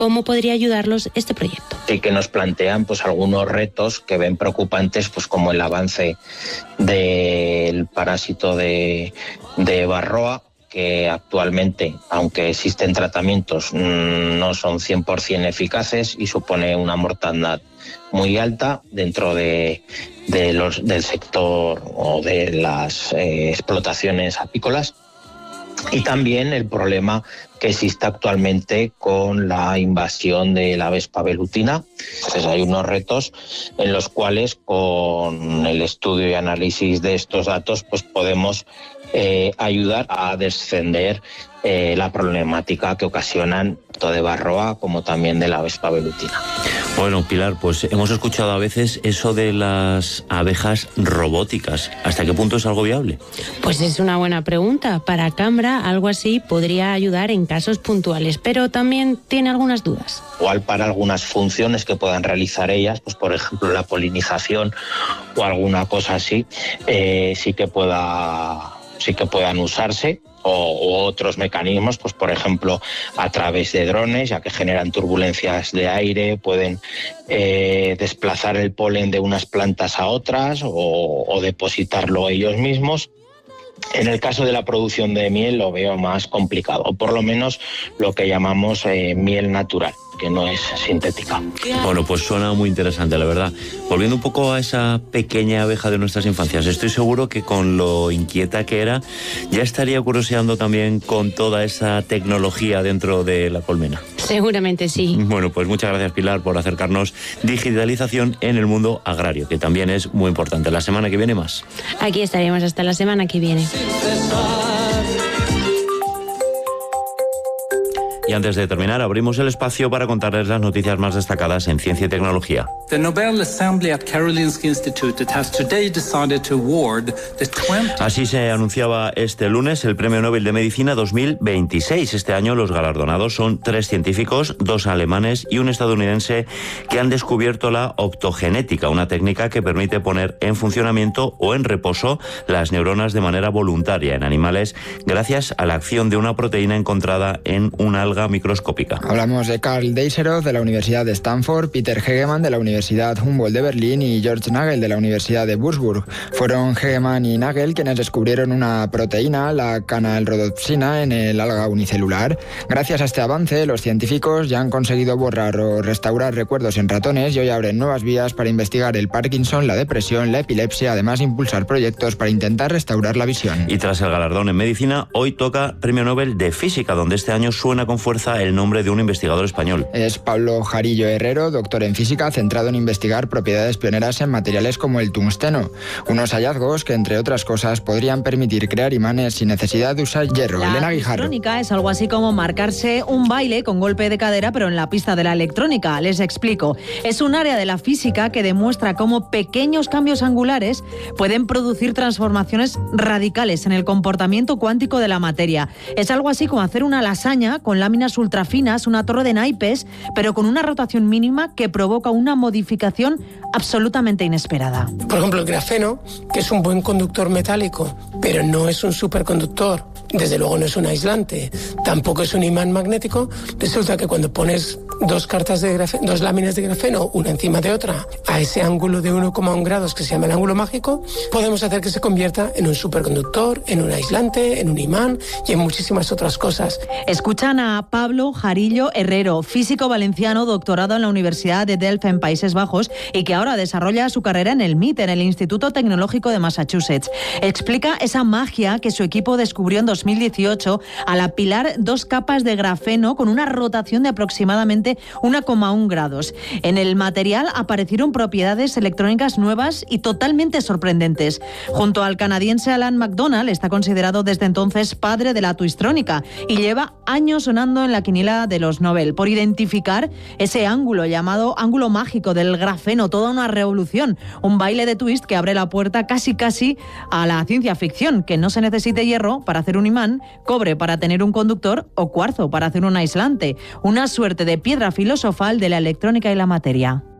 ¿Cómo podría ayudarlos este proyecto? Sí que nos plantean pues algunos retos que ven preocupantes, pues como el avance del parásito de Varroa, que actualmente, aunque existen tratamientos, no son 100% eficaces y supone una mortandad muy alta dentro del sector o de las explotaciones apícolas. Y también el problema que existe actualmente con la invasión de la Vespa velutina. Entonces hay unos retos en los cuales con el estudio y análisis de estos datos pues podemos ayudar a descender la problemática que ocasionan tanto de Varroa como también de la Vespa velutina. Bueno, Pilar, pues hemos escuchado a veces eso de las abejas robóticas. ¿Hasta qué punto es algo viable? Pues es una buena pregunta. Para Cambra, algo así podría ayudar en casos puntuales, pero también tiene algunas dudas. Igual para algunas funciones que puedan realizar ellas, pues por ejemplo la polinización o alguna cosa así, sí que puedan usarse. O otros mecanismos, pues por ejemplo a través de drones, ya que generan turbulencias de aire, pueden desplazar el polen de unas plantas a otras o depositarlo ellos mismos. En el caso de la producción de miel lo veo más complicado, o por lo menos lo que llamamos miel natural, que no es sintética. Bueno, pues suena muy interesante, la verdad. Volviendo un poco a esa pequeña abeja de nuestras infancias, estoy seguro que con lo inquieta que era, ya estaría curioseando también con toda esa tecnología dentro de la colmena. Seguramente sí. Bueno, pues muchas gracias, Pilar, por acercarnos digitalización en el mundo agrario, que también es muy importante. La semana que viene más. Aquí estaremos hasta la semana que viene. Y antes de terminar, abrimos el espacio para contarles las noticias más destacadas en ciencia y tecnología. The Nobel Assembly at Karolinska Institutet has today decided to award the 20... Así se anunciaba este lunes el Premio Nobel de Medicina 2026. Este año los galardonados son 3 científicos, 2 alemanes y un estadounidense que han descubierto la optogenética, una técnica que permite poner en funcionamiento o en reposo las neuronas de manera voluntaria en animales gracias a la acción de una proteína encontrada en una alga microscópica. Hablamos de Karl Deisseroth de la Universidad de Stanford, Peter Hegemann de la Universidad Humboldt de Berlín y George Nagel de la Universidad de Würzburg. Fueron Hegemann y Nagel quienes descubrieron una proteína, la canalrodopsina, en el alga unicelular. Gracias a este avance, los científicos ya han conseguido borrar o restaurar recuerdos en ratones y hoy abren nuevas vías para investigar el Parkinson, la depresión, la epilepsia, además de impulsar proyectos para intentar restaurar la visión. Y tras el galardón en medicina, hoy toca Premio Nobel de Física, donde este año suena con fuerza el nombre de un investigador español. Es Pablo Jarillo Herrero, doctor en física, centrado en investigar propiedades pioneras en materiales como el tungsteno. Unos hallazgos que, entre otras cosas, podrían permitir crear imanes sin necesidad de usar hierro. Elena Guijarro. La electrónica es algo así como marcarse un baile con golpe de cadera, pero en la pista de la electrónica. Les explico. Es un área de la física que demuestra cómo pequeños cambios angulares pueden producir transformaciones radicales en el comportamiento cuántico de la materia. Es algo así como hacer una lasaña con láminas ultrafinas, una torre de naipes, pero con una rotación mínima que provoca una modificación absolutamente inesperada. Por ejemplo, el grafeno, que es un buen conductor metálico, pero no es un superconductor. Desde luego no es un aislante, tampoco es un imán magnético. Resulta que cuando pones dos láminas de grafeno, una encima de otra, a ese ángulo de 1,1 grados que se llama el ángulo mágico, podemos hacer que se convierta en un superconductor, en un aislante, en un imán y en muchísimas otras cosas. Escuchan a Pablo Jarillo Herrero, físico valenciano, doctorado en la Universidad de Delft en Países Bajos y que ahora desarrolla su carrera en el MIT, en el Instituto Tecnológico de Massachusetts. Explica esa magia que su equipo descubrió en 2018 al apilar 2 capas de grafeno con una rotación de aproximadamente 1,1 grados. En el material aparecieron propiedades electrónicas nuevas y totalmente sorprendentes. Junto al canadiense Alan McDonald, está considerado desde entonces padre de la twistrónica y lleva años sonando en la quiniela de los Nobel por identificar ese ángulo llamado ángulo mágico del grafeno, toda una revolución, un baile de twist que abre la puerta casi a la ciencia ficción, que no se necesite hierro para hacer un imán, cobre para tener un conductor o cuarzo para hacer un aislante, una suerte de piedra filosofal de la electrónica y la materia.